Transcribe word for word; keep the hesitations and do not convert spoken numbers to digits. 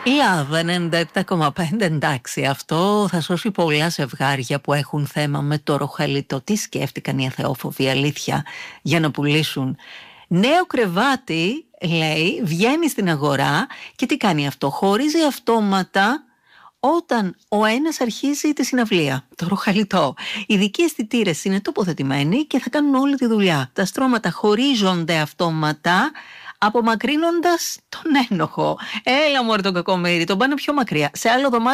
Λάβα ενενήντα επτά κόμμα πέντε, εντάξει, αυτό θα σώσει πολλά ζευγάρια που έχουν θέμα με το ροχαλιτό. Τι σκέφτηκαν οι αθεόφοβοι, αλήθεια, για να πουλήσουν νέο κρεβάτι, λέει, βγαίνει στην αγορά και τι κάνει αυτό? Χωρίζει αυτόματα όταν ο ένας αρχίζει τη συναυλία, το ροχαλιτό. Ειδικοί αισθητήρες είναι τοποθετημένοι και θα κάνουν όλη τη δουλειά. Τα στρώματα χωρίζονται αυτόματα, απομακρύνοντας τον ένοχο. Έλα μωρέ τον κακομοίρη, τον πάνε πιο μακριά. Σε άλλο δωμάτιο